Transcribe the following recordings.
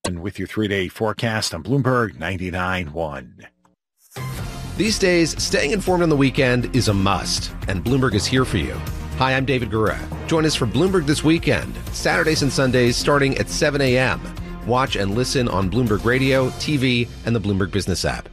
And with your 3-day forecast on Bloomberg 99.1. These days, staying informed on the weekend is a must, and Bloomberg is here for you. Hi, I'm David Gura. Join us for Bloomberg This Weekend, Saturdays and Sundays starting at 7 a.m. Watch and listen on Bloomberg Radio, TV, and the Bloomberg Business app.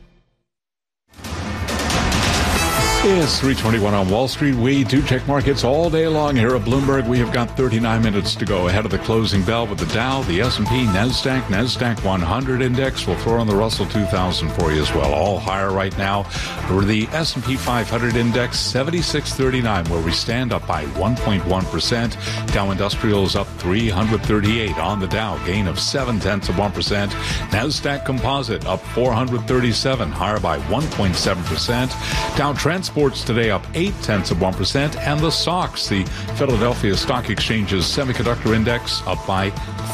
It's 3:21 on Wall Street. We do check markets all day long here at Bloomberg. We have got 39 minutes to go ahead of the closing bell with the Dow, the S&P, NASDAQ 100 index. We'll throw on the Russell 2000 for you as well. All higher right now. For the S&P 500 index, 7639, where we stand up by 1.1%. Dow Industrial is up 338 on the Dow, gain of 0.7%. NASDAQ Composite up 437, higher by 1.7%. Dow Transports today up 0.8%, and the SOX, the Philadelphia Stock Exchange's semiconductor index, up by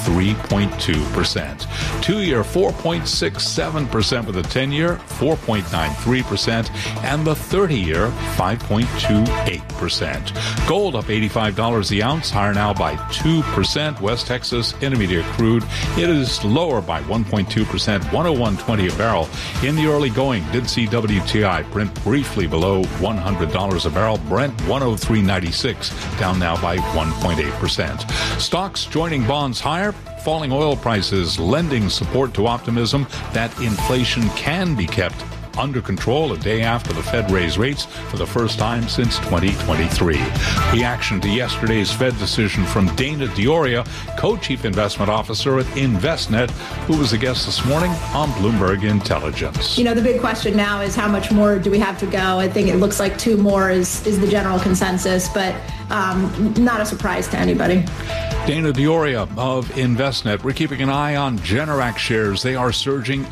3.2%. 2-year 4.67% with the 10-year 4.93%, and the 30-year 5.28%. Gold up $85 the ounce, higher now by 2%. West Texas Intermediate crude, it is lower by 1.2%, 101.20 a barrel. In the early going, did see WTI print briefly below $100 a barrel. Brent 103.96, down now by 1.8%. Stocks joining bonds higher. Falling oil prices lending support to optimism that inflation can be kept under control a day after the Fed raised rates for the first time since 2023. Reaction to yesterday's Fed decision from Dana Dioria, Co-Chief Investment Officer at Envestnet, who was a guest this morning on Bloomberg Intelligence. You know, the big question now is how much more do we have to go? I think it looks like 2 more is the general consensus, but not a surprise to anybody. Dana Dioria of Envestnet. We're keeping an eye on Generac shares. They are surging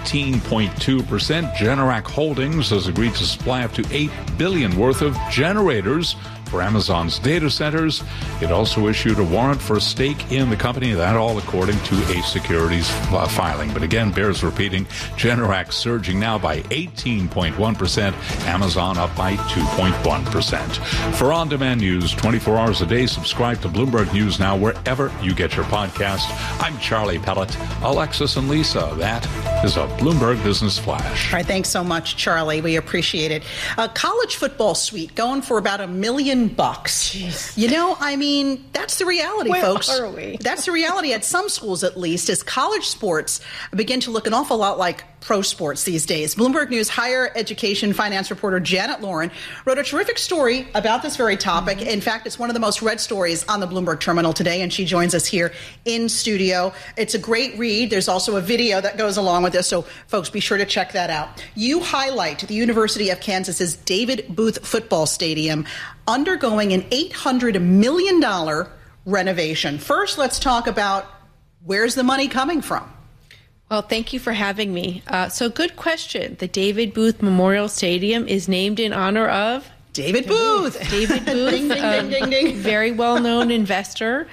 18.2%. Generac Holdings has agreed to supply up to $8 billion worth of generators for Amazon's data centers. It also issued a warrant for a stake in the company, that all according to a securities filing. But again, bears repeating, Generac surging now by 18.1%, Amazon up by 2.1%. For on-demand news 24 hours a day, subscribe to Bloomberg News Now wherever you get your podcast. I'm Charlie Pellet. Alexis and Lisa, that is a Bloomberg Business Flash. All right, thanks so much, Charlie. We appreciate it. A college football suite going for about $1 million. Jeez. You know, I mean, that's the reality, folks. Where are we? That's the reality at some schools, at least, as college sports begin to look an awful lot like pro sports these days. Bloomberg News higher education finance reporter Janet Lauren wrote a terrific story about this very topic. In fact, it's one of the most read stories on the Bloomberg terminal today, and she joins us here in studio. It's a great read. There's also a video that goes along with this, so folks, be sure to check that out. You highlight the University of Kansas's David Booth Football Stadium undergoing an $800 million renovation. First, let's talk about where's the money coming from? Well, thank you for having me. So good question. The David Booth Memorial Stadium is named in honor of David Booth. David Booth, ding, ding, ding, ding. Very well-known investor.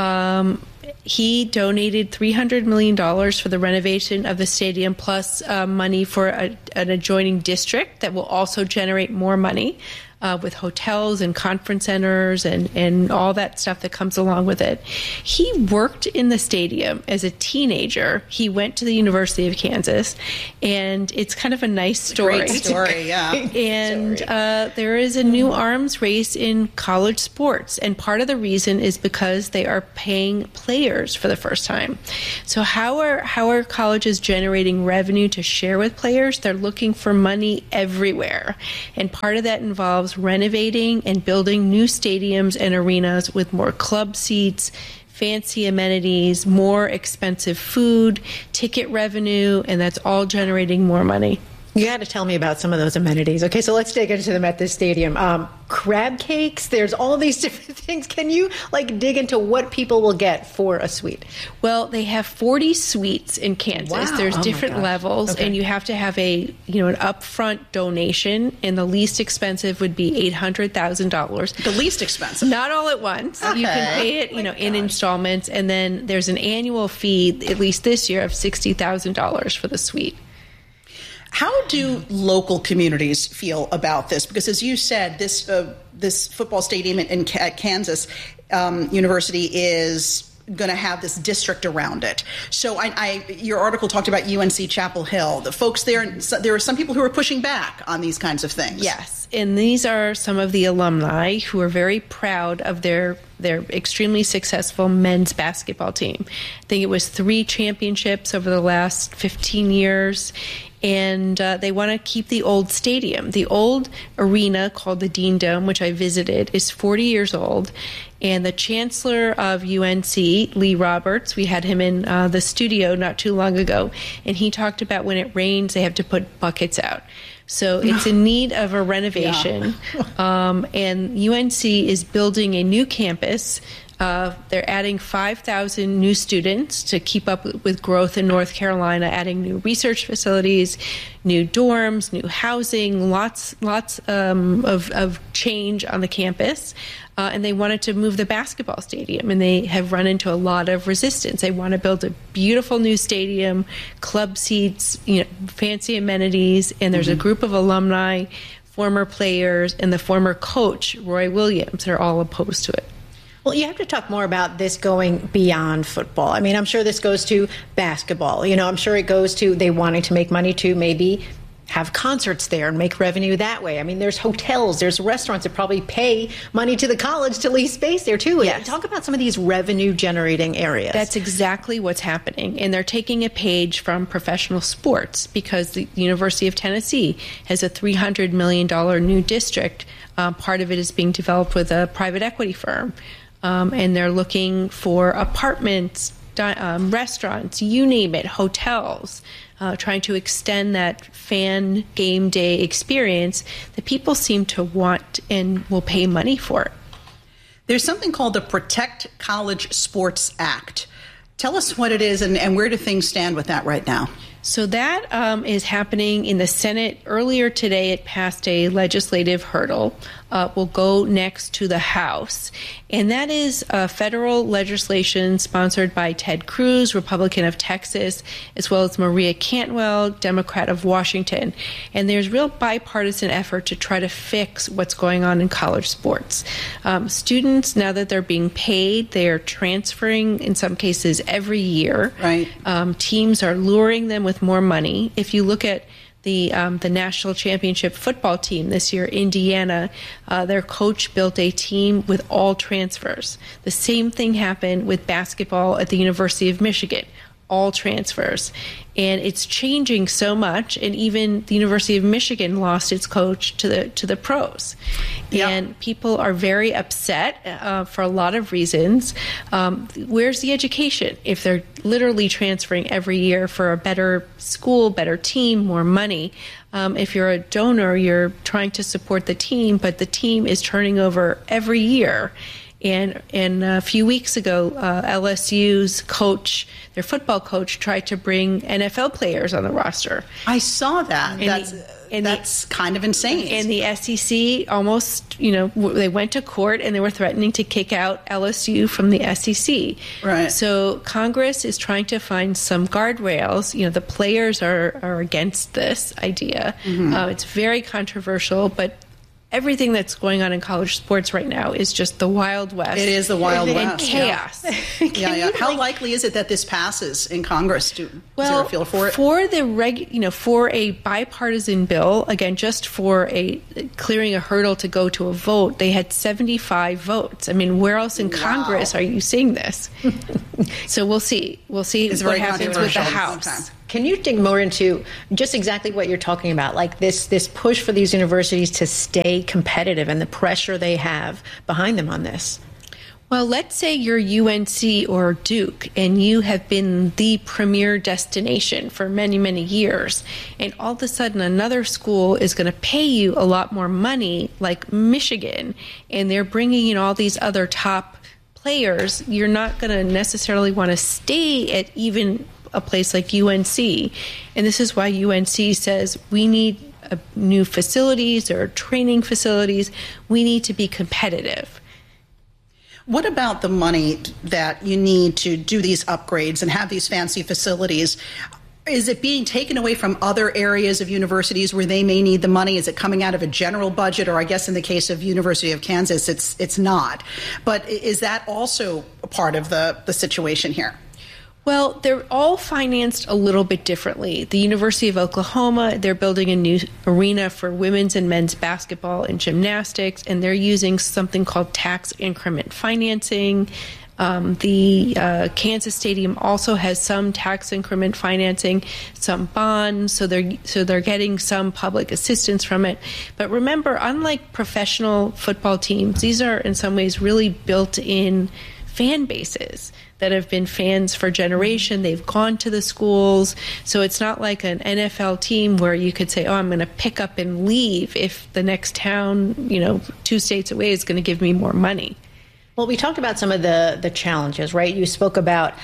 He donated $300 million for the renovation of the stadium, plus money for an adjoining district that will also generate more money. With hotels and conference centers and all that stuff that comes along with it. He worked in the stadium as a teenager. He went to the University of Kansas, and it's kind of a nice story. Great story, yeah. And there is a new arms race in college sports, and part of the reason is because they are paying players for the first time. So how are colleges generating revenue to share with players? They're looking for money everywhere, and part of that involves renovating and building new stadiums and arenas with more club seats, fancy amenities, more expensive food, ticket revenue, and that's all generating more money. You got to tell me about some of those amenities. Okay, so let's dig into them at this stadium. Crab cakes, there's all these different things. Can you dig into what people will get for a suite? Well, they have 40 suites in Kansas. Wow. There's different levels, okay. And you have to have an upfront donation, and the least expensive would be $800,000. The least expensive? Not all at once. Okay. You can pay it, in installments, and then there's an annual fee, at least this year, of $60,000 for the suite. How do local communities feel about this? Because as you said, this football stadium at Kansas University is going to have this district around it. So your article talked about UNC Chapel Hill. The folks there are some people who are pushing back on these kinds of things. Yes, and these are some of the alumni who are very proud of their extremely successful men's basketball team. I think it was 3 championships over the last 15 years. And they want to keep the old stadium. The old arena called the Dean Dome, which I visited, is 40 years old. And the chancellor of UNC, Lee Roberts, we had him in the studio not too long ago, and he talked about when it rains, they have to put buckets out. So it's in need of a renovation. Yeah. And UNC is building a new campus. They're adding 5,000 new students to keep up with growth in North Carolina, adding new research facilities, new dorms, new housing, lots of change on the campus. And they wanted to move the basketball stadium, and they have run into a lot of resistance. They want to build a beautiful new stadium, club seats, fancy amenities, and there's a group of alumni, former players, and the former coach, Roy Williams, are all opposed to it. Well, you have to talk more about this going beyond football. I mean, I'm sure this goes to basketball. I'm sure it goes to they wanting to make money to maybe have concerts there and make revenue that way. I mean, there's hotels, there's restaurants that probably pay money to the college to lease space there, too. Yes. Talk about some of these revenue-generating areas. That's exactly what's happening. And they're taking a page from professional sports because the University of Tennessee has a $300 million new district. Part of it is being developed with a private equity firm. And they're looking for apartments, restaurants, you name it, hotels, trying to extend that fan game day experience that people seem to want and will pay money for. There's something called the Protect College Sports Act. Tell us what it is and where do things stand with that right now? So that is happening in the Senate. Earlier today, it passed a legislative hurdle. Will go next to the House. And that is federal legislation sponsored by Ted Cruz, Republican of Texas, as well as Maria Cantwell, Democrat of Washington. And there's real bipartisan effort to try to fix what's going on in college sports. Students, now that they're being paid, they're transferring in some cases every year. Right. Teams are luring them with more money. If you look at the national championship football team this year, Indiana, their coach built a team with all transfers. The same thing happened with basketball at the University of Michigan, all transfers. And it's changing so much, and even the University of Michigan lost its coach to the pros. Yeah. And people are very upset for a lot of reasons. Where's the education if they're literally transferring every year for a better school, better team, more money? If you're a donor, you're trying to support the team, but the team is turning over every year. And a few weeks ago, LSU's coach, their football coach, tried to bring NFL players on the roster. I saw that. That's kind of insane. And the SEC almost, they went to court and they were threatening to kick out LSU from the SEC. Right. So Congress is trying to find some guardrails. The players are against this idea. Mm-hmm. It's very controversial, but everything that's going on in college sports right now is just the Wild West. It is the Wild West. And chaos. Yeah. How likely is it that this passes in Congress? Is there a feel for it? For a bipartisan bill, again, just for clearing a hurdle to go to a vote, they had 75 votes. I mean, where else in Congress are you seeing this? So we'll see. We'll see what happens with the House. Okay. Can you dig more into just exactly what you're talking about, like this push for these universities to stay competitive and the pressure they have behind them on this? Well, let's say you're UNC or Duke and you have been the premier destination for many, many years, and all of a sudden another school is going to pay you a lot more money, like Michigan, and they're bringing in all these other top players. You're not going to necessarily want to stay at even a place like UNC. And this is why UNC says we need new facilities or training facilities. We need to be competitive. What about the money that you need to do these upgrades and have these fancy facilities? Is it being taken away from other areas of universities where they may need the money? Is it coming out of a general budget? Or I guess in the case of University of Kansas, it's not. But is that also a part of the situation here? Well, they're all financed a little bit differently. The University of Oklahoma, they're building a new arena for women's and men's basketball and gymnastics, and they're using something called tax increment financing. The Kansas Stadium also has some tax increment financing, some bonds, so they're getting some public assistance from it. But remember, unlike professional football teams, these are in some ways really built-in fan bases that have been fans for generation. They've gone to the schools, so it's not like an NFL team where you could say, oh, I'm going to pick up and leave if the next town, 2 states away is going to give me more money. Well, we talked about some of the challenges, right? You spoke about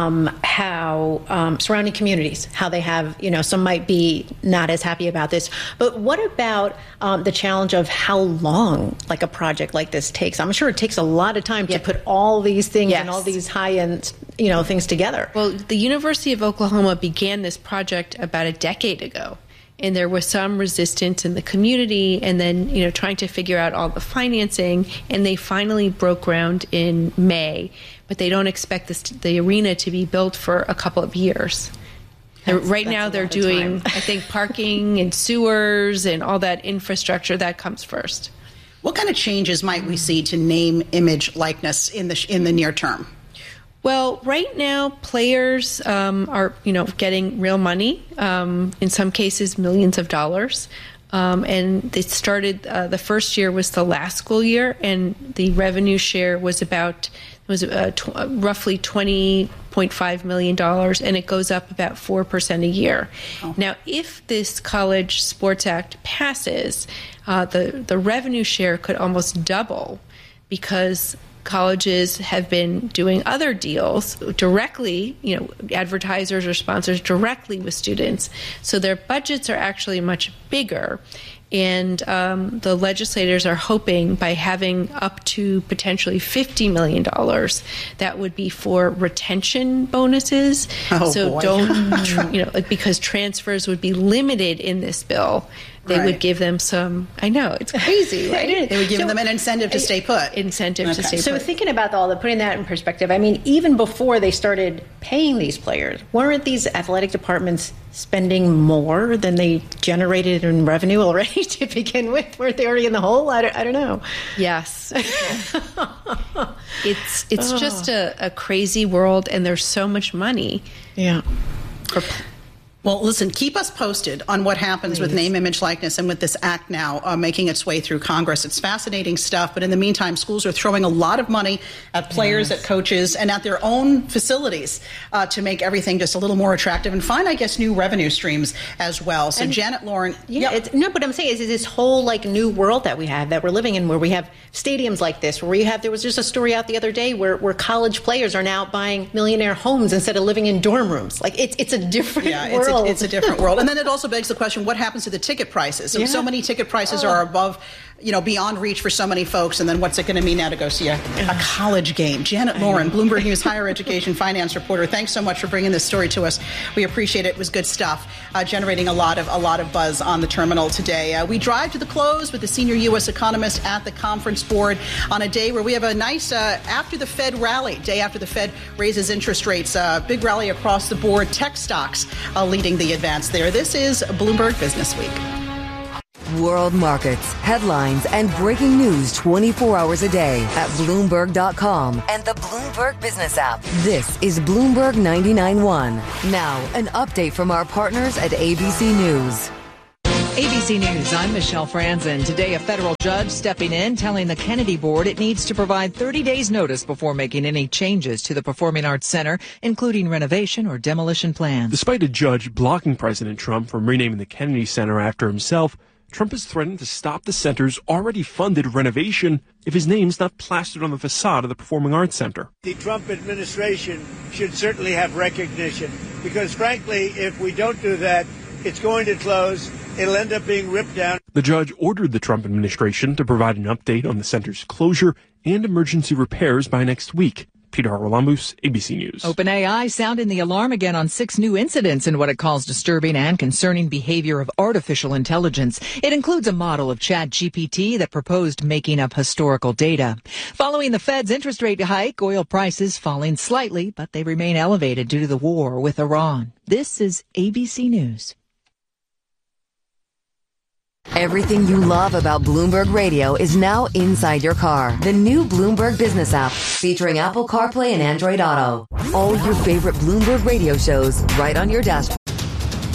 how surrounding communities, how they have, some might be not as happy about this. But what about the challenge of how long, like a project like this takes? I'm sure it takes a lot of time to put all these things and all these high-end, things together. Well, the University of Oklahoma began this project about a decade ago. And there was some resistance in the community, and then, trying to figure out all the financing, and they finally broke ground in May. But they don't expect the arena to be built for a couple of years. Right now they're doing, I think, parking and sewers and all that infrastructure. That comes first. What kind of changes might we see to name, image, likeness in the near term? Well, right now, players are, getting real money, in some cases millions of dollars. And they started, the first year was the last school year, and the revenue share was roughly $20.5 million, and it goes up about 4% a year. Oh. Now, if this College Sports Act passes, the revenue share could almost double, because colleges have been doing other deals directly, advertisers or sponsors directly with students. So their budgets are actually much bigger. And the legislators are hoping by having up to potentially $50 million, that would be for retention bonuses. Oh, so boy. don't, because transfers would be limited in this bill. They would give them some, I know, it's crazy, right? They would give them an incentive to stay put. To stay put. So thinking about putting that in perspective, I mean, even before they started paying these players, weren't these athletic departments spending more than they generated in revenue already to begin with? Weren't they already in the hole? I don't know. Yes. It's just a crazy world, and there's so much money. Yeah. Well, listen, keep us posted on what happens with name, image, likeness, and with this act now making its way through Congress. It's fascinating stuff. But in the meantime, schools are throwing a lot of money at players, at coaches, and at their own facilities to make everything just a little more attractive and find, I guess, new revenue streams as well. So, Janet Lauren. But I'm saying is this whole new world that we have, that we're living in, where we have stadiums like this, where there was just a story out the other day where college players are now buying millionaire homes instead of living in dorm rooms. It's a different world. It's a different world. And then it also begs the question, what happens to the ticket prices? So many ticket prices are above, beyond reach for so many folks. And then what's it going to mean now to go see a college game? Janet Lauren, Bloomberg News higher education finance reporter. Thanks so much for bringing this story to us. We appreciate it. It was good stuff, generating a lot of buzz on the terminal today. We drive to the close with the senior U.S. economist at the Conference Board on a day where we have a nice after the Fed rally, day after the Fed raises interest rates. Big rally across the board. Tech stocks leading the advance there. This is Bloomberg Business Week. World markets, headlines, and breaking news 24 hours a day at Bloomberg.com and the Bloomberg Business app. This is Bloomberg 99.1. Now, an update from our partners at ABC News. ABC News, I'm Michelle Franzen. Today, a federal judge stepping in, telling the Kennedy Board it needs to provide 30 days notice before making any changes to the Performing Arts Center, including renovation or demolition plans. Despite a judge blocking President Trump from renaming the Kennedy Center after himself, Trump has threatened to stop the center's already funded renovation if his name's not plastered on the facade of the Performing Arts Center. The Trump administration should certainly have recognition because, frankly, if we don't do that, it's going to close. It'll end up being ripped down. The judge ordered the Trump administration to provide an update on the center's closure and emergency repairs by next week. Peter Haralambous, ABC News. OpenAI sounding the alarm again on 6 new incidents in what it calls disturbing and concerning behavior of artificial intelligence. It includes a model of ChatGPT that proposed making up historical data. Following the Fed's interest rate hike, oil prices falling slightly, but they remain elevated due to the war with Iran. This is ABC News. Everything you love about Bloomberg Radio is now inside your car. The new Bloomberg Business app, featuring Apple CarPlay and Android Auto. All your favorite Bloomberg Radio shows right on your dashboard.